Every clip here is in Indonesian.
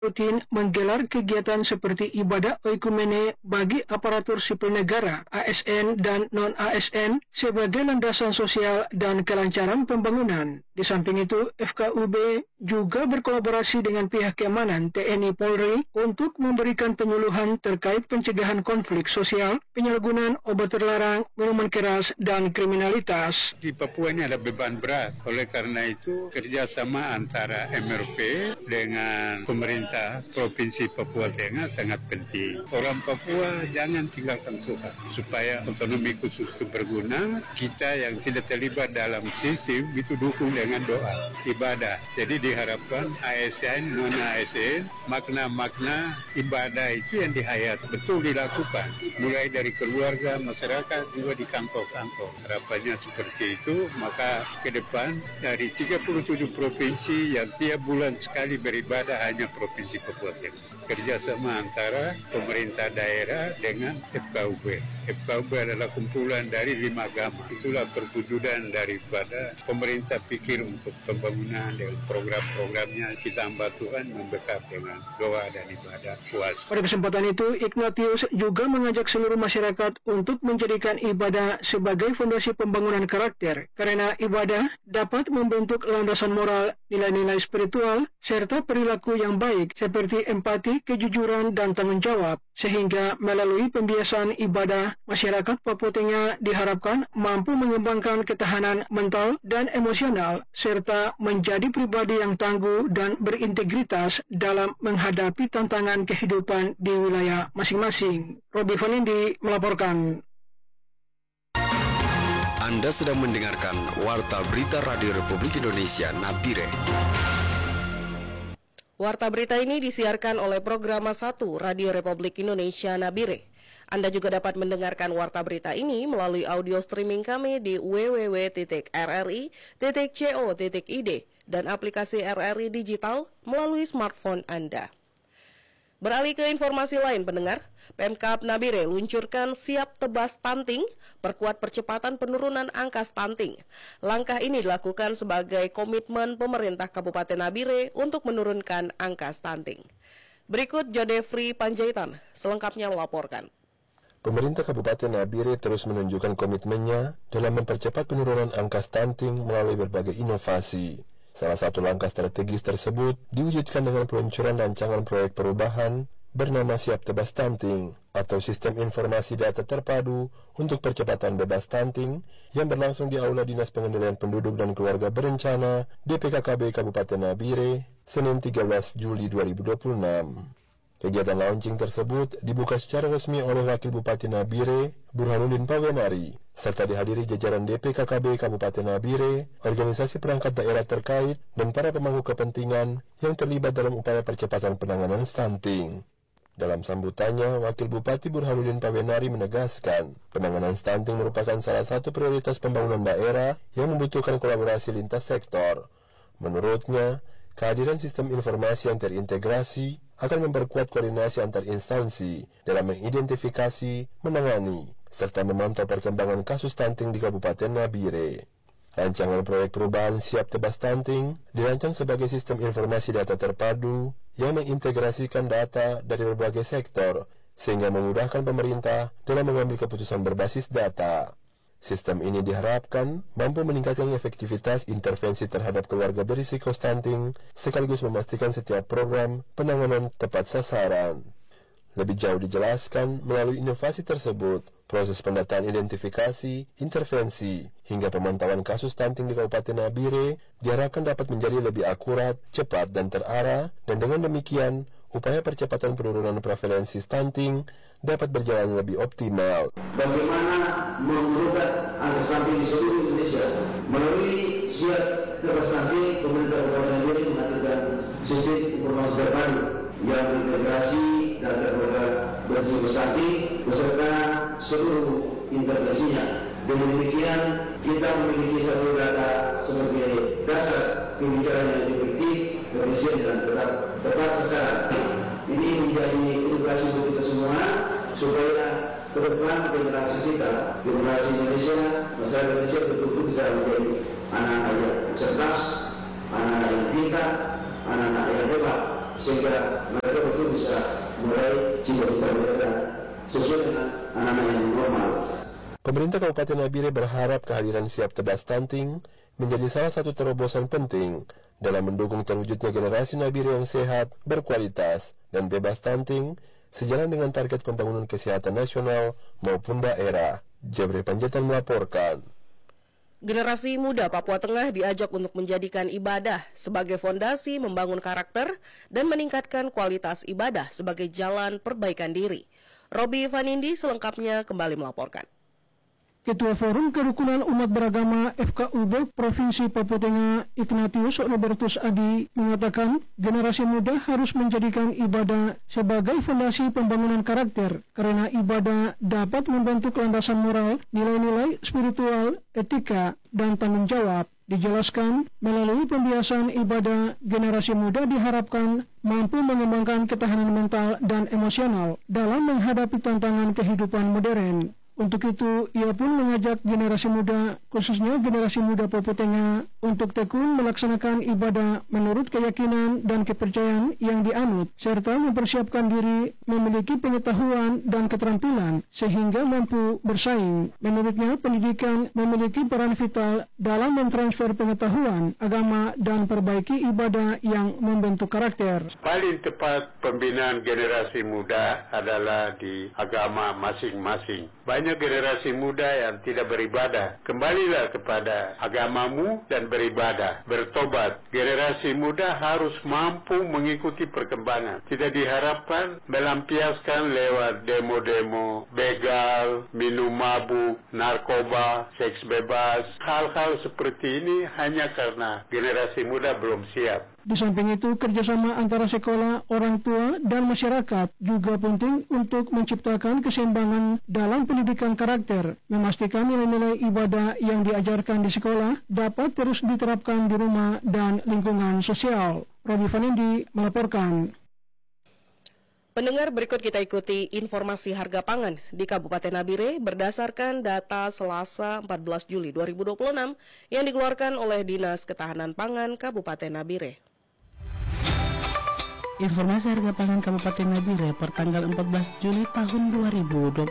rutin menggelar kegiatan seperti ibadah oikumene bagi aparatur sipil negara, ASN dan non-ASN sebagai landasan sosial dan kelancaran pembangunan. Di samping itu, FKUB juga berkolaborasi dengan pihak keamanan TNI Polri untuk memberikan penyuluhan terkait pencegahan konflik sosial, penyalahgunaan obat terlarang, minuman keras, dan kriminalitas. Di Papua ini ada beban berat, oleh karena itu kerjasama antara MRP dengan pemerintah Provinsi Papua Tengah sangat penting. Orang Papua jangan tinggalkan Tuhan, supaya otonomi khusus itu berguna. Kita yang tidak terlibat dalam sistem itu dukung dengan doa, ibadah. Jadi diharapkan ASN, non-ASN, makna-makna ibadah itu yang dihayat betul dilakukan, mulai dari keluarga, masyarakat, juga di kantong-kantong. Harapannya seperti itu, maka ke depan dari 37 provinsi yang tiap bulan sekali beribadah hanya Provinsi Papua Tengah. Kerjasama antara pemerintah daerah dengan FKUB. FKUB adalah kumpulan dari 5 agama. Itulah perwujudan daripada pemerintah pikir untuk pembangunan dengan program-programnya. Kita hamba Tuhan membekap dengan doa dan ibadah puasa. Pada kesempatan itu, Ignatius juga mengajak seluruh masyarakat untuk menjadikan ibadah sebagai fondasi pembangunan karakter, karena ibadah dapat membentuk landasan moral, nilai-nilai spiritual, serta perilaku yang baik seperti empati, kejujuran, dan tanggung jawab, sehingga melalui pembiasaan ibadah, masyarakat Papua Tengah diharapkan mampu mengembangkan ketahanan mental dan emosional, serta menjadi pribadi yang tangguh dan berintegritas dalam menghadapi tantangan kehidupan di wilayah masing-masing. Robi Vanindi melaporkan. Anda sedang mendengarkan Warta Berita Radio Republik Indonesia Nabire. Warta berita ini disiarkan oleh Programa 1 Radio Republik Indonesia Nabire. Anda juga dapat mendengarkan warta berita ini melalui audio streaming kami di www.rri.co.id dan aplikasi RRI Digital melalui smartphone Anda. Beralih ke informasi lain, pendengar, Pemkab Nabire luncurkan siap tebas stunting, perkuat percepatan penurunan angka stunting. Langkah ini dilakukan sebagai komitmen pemerintah Kabupaten Nabire untuk menurunkan angka stunting. Berikut Jodefri Panjaitan selengkapnya melaporkan. Pemerintah Kabupaten Nabire terus menunjukkan komitmennya dalam mempercepat penurunan angka stunting melalui berbagai inovasi. Salah satu langkah strategis tersebut diwujudkan dengan peluncuran rancangan proyek perubahan bernama Siap Tebas Stunting atau Sistem Informasi Data Terpadu untuk Percepatan Bebas Stunting yang berlangsung di Aula Dinas Pengendalian Penduduk dan Keluarga Berencana DPKKB Kabupaten Nabire, Senin 13 Juli 2026. Kegiatan launching tersebut dibuka secara resmi oleh Wakil Bupati Nabire, Burhanuddin Pawenari, serta dihadiri jajaran DPKKB Kabupaten Nabire, organisasi perangkat daerah terkait, dan para pemangku kepentingan yang terlibat dalam upaya percepatan penanganan stunting. Dalam sambutannya, Wakil Bupati Burhanuddin Pawenari menegaskan, penanganan stunting merupakan salah satu prioritas pembangunan daerah yang membutuhkan kolaborasi lintas sektor. Menurutnya, kehadiran sistem informasi yang terintegrasi akan memperkuat koordinasi antar instansi dalam mengidentifikasi, menangani, serta memantau perkembangan kasus stunting di Kabupaten Nabire. Rancangan proyek perubahan Siap Tebas Stunting dirancang sebagai sistem informasi data terpadu yang mengintegrasikan data dari berbagai sektor, sehingga memudahkan pemerintah dalam mengambil keputusan berbasis data. Sistem ini diharapkan mampu meningkatkan efektivitas intervensi terhadap keluarga berisiko stunting, sekaligus memastikan setiap program penanganan tepat sasaran. Lebih jauh dijelaskan, melalui inovasi tersebut, proses pendataan identifikasi, intervensi, hingga pemantauan kasus stunting di Kabupaten Nabire diharapkan dapat menjadi lebih akurat, cepat, dan terarah, dan dengan demikian, upaya percepatan penurunan prevalensi stunting dapat berjalan lebih optimal. Bagaimana menurunkan angka stunting di seluruh Indonesia? Melalui Siap Tebas Stunting, pemerintah Kabupaten Nabire menghadirkan sistem informasi terpadu yang integrasi data keluarga berisiko stunting beserta seluruh intervensinya. Dengan demikian, kita memiliki satu data sebagai dasar pembicaraan yang efektif, efisien, dan tepat sasaran. Ini menjadi edukasi untuk kita semua supaya ke depan generasi kita, generasi Indonesia, masyarakat Indonesia betul-betul bisa menjadi anak-anak yang cerdas, anak-anak yang pintar, anak-anak yang hebat, sehingga mereka betul bisa mulai cita-cita mereka sesuai dengan anak-anak yang normal. Pemerintah Kabupaten Nabire berharap kehadiran siap tebas stunting menjadi salah satu terobosan penting dalam mendukung terwujudnya generasi Nabire yang sehat, berkualitas, dan bebas stunting sejalan dengan target pembangunan kesehatan nasional maupun daerah. Jabri Panjaitan melaporkan. Generasi muda Papua Tengah diajak untuk menjadikan ibadah sebagai fondasi membangun karakter dan meningkatkan kualitas ibadah sebagai jalan perbaikan diri. Robi Vanindi selengkapnya kembali melaporkan. Ketua Forum Kerukunan Umat Beragama FKUB Provinsi Papua Tengah Ignatius Robertus Adi mengatakan generasi muda harus menjadikan ibadah sebagai fondasi pembangunan karakter karena ibadah dapat membentuk landasan moral, nilai-nilai spiritual, etika, dan tanggung jawab. Dijelaskan, melalui pembiasaan ibadah, generasi muda diharapkan mampu mengembangkan ketahanan mental dan emosional dalam menghadapi tantangan kehidupan modern. Untuk itu, ia pun mengajak generasi muda, khususnya generasi muda Papua Tengah, untuk tekun melaksanakan ibadah menurut keyakinan dan kepercayaan yang dianut, serta mempersiapkan diri memiliki pengetahuan dan keterampilan, sehingga mampu bersaing. Menurutnya, pendidikan memiliki peran vital dalam mentransfer pengetahuan, agama, dan perbaiki ibadah yang membentuk karakter. Paling tepat pembinaan generasi muda adalah di agama masing-masing. Banyak generasi muda yang tidak beribadah. Kembalilah kepada agamamu dan beribadah, bertobat. Generasi muda harus mampu mengikuti perkembangan. Tidak diharapkan melampiaskan lewat demo-demo, begal, minum mabuk, narkoba, seks bebas. Hal-hal seperti ini hanya karena generasi muda belum siap. Di samping itu, kerjasama antara sekolah, orang tua, dan masyarakat juga penting untuk menciptakan keseimbangan dalam pendidikan karakter, memastikan nilai-nilai ibadah yang diajarkan di sekolah dapat terus diterapkan di rumah dan lingkungan sosial. Robi Vanindi melaporkan. Pendengar, berikut kita ikuti informasi harga pangan di Kabupaten Nabire berdasarkan data Selasa 14 Juli 2026 yang dikeluarkan oleh Dinas Ketahanan Pangan Kabupaten Nabire. Informasi harga pangan Kabupaten Nabire per tanggal 14 Juli tahun 2026.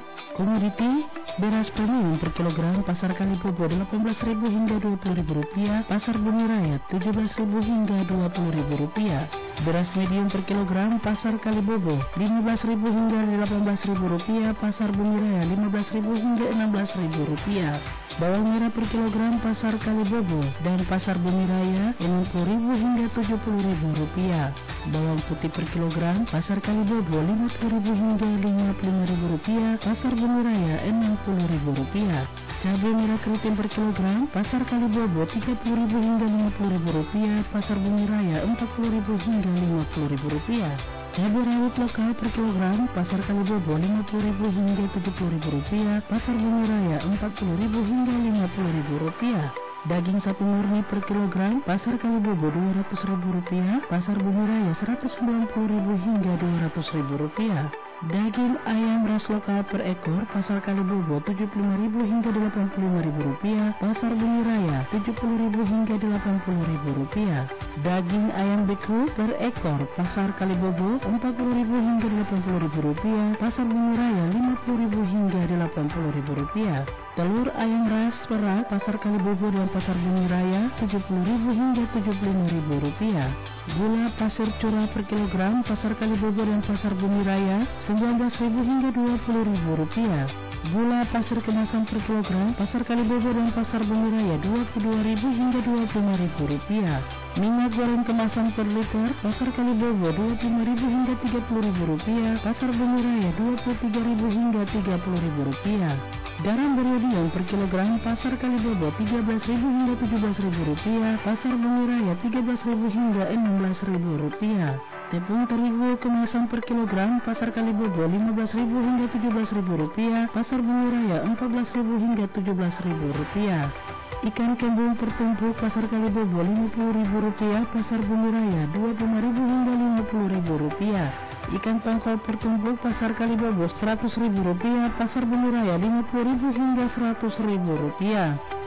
Komoditi beras premium per kilogram pasar Kalibobo 18.000 hingga 20.000 rupiah, pasar Bumi Raya 17.000 hingga 20.000 rupiah. Beras medium per kilogram pasar Kalibobo 15.000 hingga 18.000 rupiah, pasar Bumi Raya 15.000 hingga 16.000 rupiah. Bawang merah per kilogram pasar Kalibobo dan pasar Bumi Raya 60.000 hingga 70.000 rupiah. Bawang putih per kilogram pasar Kalibobo 50.000 hingga 55.000 rupiah, pasar Bumi Raya 60.000 rupiah. Cabai merah keriting per kilogram pasar Kalibobo 30.000 hingga 50.000 rupiah, pasar Bumi Raya 40.000 hingga 50.000 rupiah. Cabai rawit lokal per kilogram pasar Kalibobo 50.000 hingga 70.000 rupiah, pasar Bumi Raya 40.000 hingga 50.000 rupiah. Daging sapi murni per kilogram pasar Kalibobo 200.000 rupiah, pasar Bumi Raya 190.000 hingga 200.000 rupiah. Daging ayam ras lokal per ekor pasar Kalibobo 75.000 hingga 85.000 rupiah, pasar Bumi Raya 70.000 hingga 80.000 rupiah. Daging ayam beku per ekor pasar Kalibobo 40.000 hingga 80.000 rupiah, pasar Bumi Raya 50.000 hingga 80.000 rupiah. Telur ayam ras perak pasar Kalibobo dan pasar Bumi Raya 70.000 hingga 75.000 rupiah. Gula pasir curah per kilogram pasar Kalibobo dan pasar Bumi Raya 19.000 hingga 20.000 rupiah. Gula pasir kemasan per kilogram pasar Kalibobo dan pasar Bumi Raya 22.000 hingga 25.000 rupiah. Minyak goreng kemasan per liter pasar Kalibobo 25.000 hingga 30.000 rupiah, pasar Bumi Raya 23.000 hingga 30.000 rupiah. Garam beriodium per kilogram pasar Kalibobo 13.000 hingga 17.000 rupiah, pasar Bumi Raya 13.000 hingga 16.000 rupiah. Tepung terigu kemasan per kilogram pasar Kalibobo 15.000 hingga 17.000 rupiah, pasar Bumi Raya 14.000 hingga 17.000 rupiah. Ikan kembung per tumpuk pasar Kalibobo 50.000 rupiah, pasar Bumi Raya 25.000 hingga 50.000 rupiah. Ikan tongkol per tumpuk pasar Kalibobo 100.000 rupiah, pasar Bumi Raya 50.000 hingga 100.000 rupiah.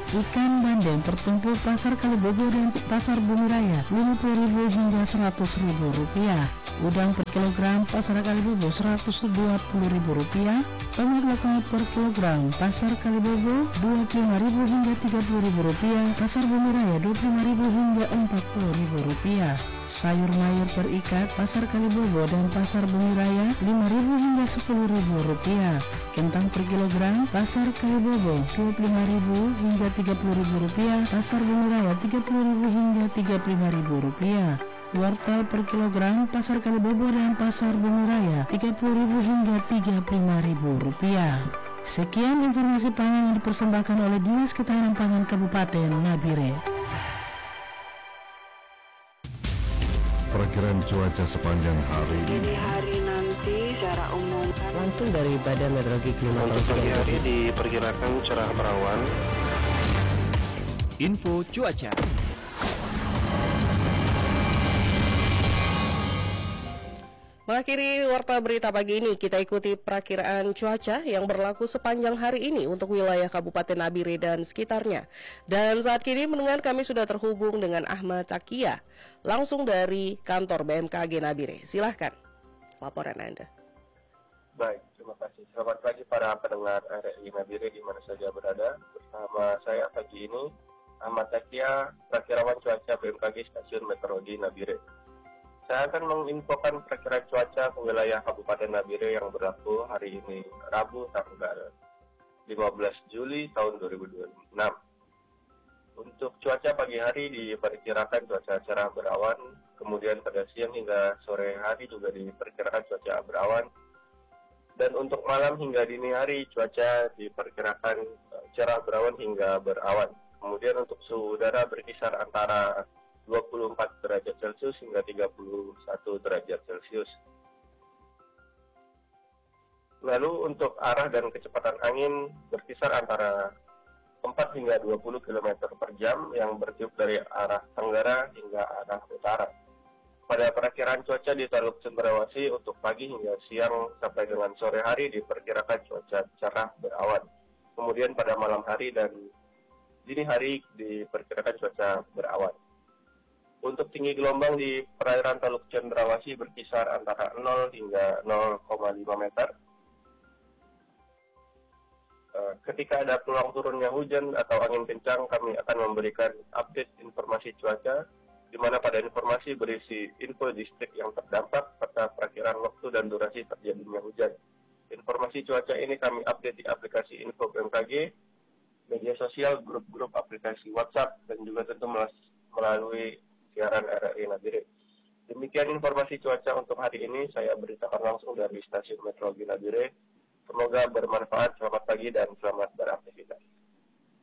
Ikan bandeng per pasar Kalibobo dan pasar Bumi Raya Rp50.000 hingga Rp100.000. Udang per kilogram pasar Kalibobo Rp120.000. Tomat lokal per kilogram pasar Kalibobo Rp25.000 hingga Rp30.000. Pasar Bumi Raya Rp25.000 hingga Rp40.000. Sayur mayur per ikat pasar Kalibobo dan pasar Bumi Raya Rp5.000 hingga Rp10.000. Kentang per kilogram pasar Kalibobo Rp25.000 hingga Rp30.000. Pasar Bumi Raya Rp30.000 hingga Rp35.000. Wortel per kilogram pasar Kalibobo dan pasar Bumi Raya Rp30.000 hingga Rp35.000. Sekian informasi pangan yang dipersembahkan oleh Dinas Ketahanan Pangan Kabupaten Nabire. Perkiraan cuaca sepanjang hari Dini hari nanti secara umum langsung dari Badan Meteorologi Klimatologi. Untuk pagi hari diperkirakan cerah berawan. Info cuaca. Mengakhiri warta berita pagi ini, kita ikuti perakiraan cuaca yang berlaku sepanjang hari ini untuk wilayah Kabupaten Nabire dan sekitarnya. Dan saat ini mendengar kami sudah terhubung dengan Ahmad Takia, langsung dari kantor BMKG Nabire. Silahkan, laporan Anda. Baik, terima kasih. Selamat pagi para pendengar RRI Nabire di mana saja berada. Bersama saya pagi ini, Ahmad Takia, perakirawan cuaca BMKG Stasiun Meteorologi Nabire. Saya akan menginfokan perkiraan cuaca ke wilayah Kabupaten Nabire yang berlaku hari ini, Rabu tanggal 15 Juli tahun 2026. Untuk cuaca pagi hari diperkirakan cuaca cerah berawan, kemudian pada siang hingga sore hari juga diperkirakan cuaca berawan. Dan untuk malam hingga dini hari cuaca diperkirakan cerah berawan hingga berawan. Kemudian untuk suhu udara berkisar antara 24 derajat Celcius hingga 31 derajat Celcius. Lalu untuk arah dan kecepatan angin berkisar antara 4 hingga 20 km per jam yang bertiup dari arah tenggara hingga arah utara. Pada perakiraan cuaca di Taluk Cendrawasih untuk pagi hingga siang sampai dengan sore hari diperkirakan cuaca cerah berawan. Kemudian pada malam hari dan dini hari diperkirakan cuaca berawan. Untuk tinggi gelombang di perairan Taluk Cendrawasih berkisar antara 0 hingga 0,5 meter. Ketika ada peluang turunnya hujan atau angin kencang, kami akan memberikan update informasi cuaca, di mana pada informasi berisi info distrik yang terdampak, serta perakiraan waktu dan durasi terjadinya hujan. Informasi cuaca ini kami update di aplikasi Info BMKG, media sosial, grup-grup aplikasi WhatsApp, dan juga tentu melalui siaran RRI Nabire. Demikian informasi cuaca untuk hari ini, saya beritakan langsung dari Stasiun Meteorologi Nabire. Semoga bermanfaat. Selamat pagi dan selamat